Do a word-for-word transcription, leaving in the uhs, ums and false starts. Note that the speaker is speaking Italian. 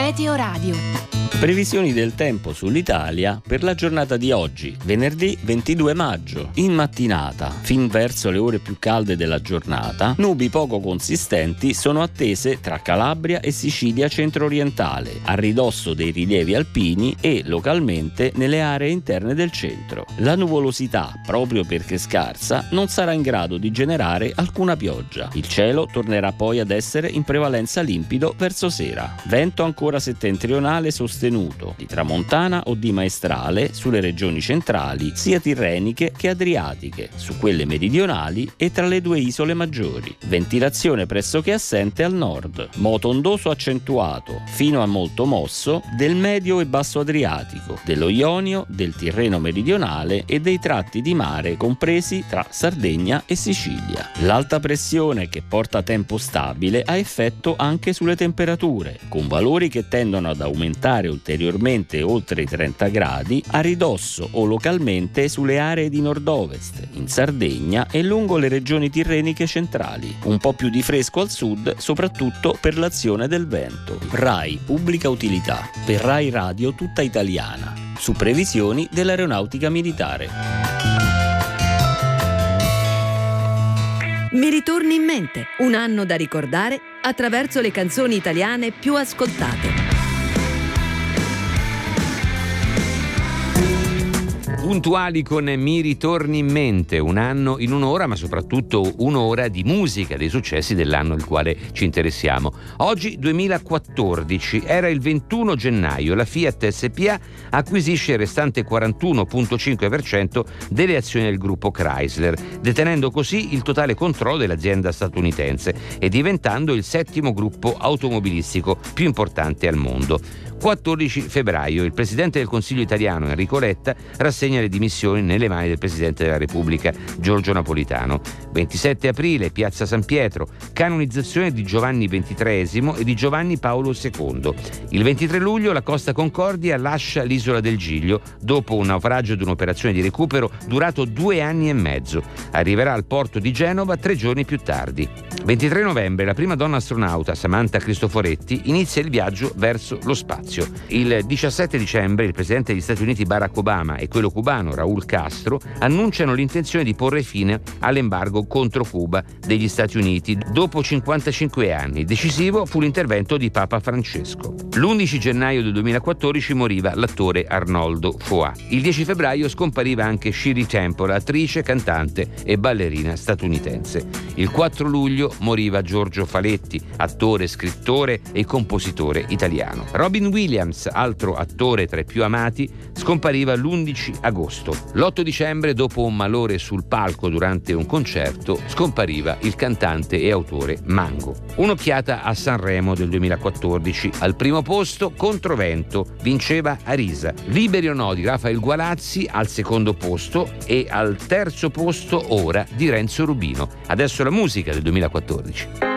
Meteo Radio. Previsioni del tempo sull'Italia per la giornata di oggi, venerdì ventidue maggio. In mattinata, fin verso le ore più calde della giornata, nubi poco consistenti sono attese tra Calabria e Sicilia centro-orientale, a ridosso dei rilievi alpini e localmente nelle aree interne del centro. La nuvolosità, proprio perché scarsa, non sarà in grado di generare alcuna pioggia. Il cielo tornerà poi ad essere in prevalenza limpido verso sera. Vento ancora settentrionale sostenuto di tramontana o di maestrale sulle regioni centrali, sia tirreniche che adriatiche, su quelle meridionali e tra le due isole maggiori. Ventilazione pressoché assente al nord. Moto ondoso accentuato, fino a molto mosso, del medio e basso Adriatico, dello Ionio, del Tirreno meridionale e dei tratti di mare compresi tra Sardegna e Sicilia. L'alta pressione che porta tempo stabile ha effetto anche sulle temperature, con valori che tendono ad aumentare ulteriormente oltre i trenta gradi a ridosso o localmente sulle aree di nord-ovest, in Sardegna e lungo le regioni tirreniche centrali. Un po' più di fresco al sud, soprattutto per l'azione del vento. RAI Pubblica Utilità, per RAI Radio tutta italiana, su previsioni dell'aeronautica militare. Mi ritorni in mente, un anno da ricordare attraverso le canzoni italiane più ascoltate. Puntuali con Mi ritorni in mente, un anno in un'ora, ma soprattutto un'ora di musica dei successi dell'anno al quale ci interessiamo. Oggi duemilaquattordici, era il ventuno gennaio, la Fiat S P A acquisisce il restante quarantuno virgola cinque per cento delle azioni del gruppo Chrysler, detenendo così il totale controllo dell'azienda statunitense e diventando il settimo gruppo automobilistico più importante al mondo. quattordici febbraio, il Presidente del Consiglio italiano Enrico Letta rassegna le dimissioni nelle mani del Presidente della Repubblica Giorgio Napolitano. ventisette aprile, Piazza San Pietro, canonizzazione di Giovanni ventitreesimo e di Giovanni Paolo secondo. Il ventitré luglio la Costa Concordia lascia l'isola del Giglio dopo un naufragio ed un'operazione di recupero durato due anni e mezzo. Arriverà al porto di Genova tre giorni più tardi. ventitré novembre, la prima donna astronauta, Samantha Cristoforetti, inizia il viaggio verso lo spazio. Il diciassette dicembre il Presidente degli Stati Uniti Barack Obama e quello cubano Raúl Castro annunciano l'intenzione di porre fine all'embargo contro Cuba degli Stati Uniti dopo cinquantacinque anni. Decisivo fu l'intervento di Papa Francesco. L'undici gennaio del duemilaquattordici moriva l'attore Arnoldo Foà. Il dieci febbraio scompariva anche Shirley Temple, attrice, cantante e ballerina statunitense. Il quattro luglio moriva Giorgio Faletti, attore, scrittore e compositore italiano. Robin Williams, altro attore tra i più amati, scompariva l'undici agosto. L'otto dicembre, dopo un malore sul palco durante un concerto, scompariva il cantante e autore Mango. Un'occhiata a Sanremo del duemilaquattordici. Al primo posto, Controvento, vinceva Arisa. Liberi o no di Rafael Gualazzi al secondo posto e al terzo posto Ora di Renzo Rubino. Adesso la musica del duemilaquattordici.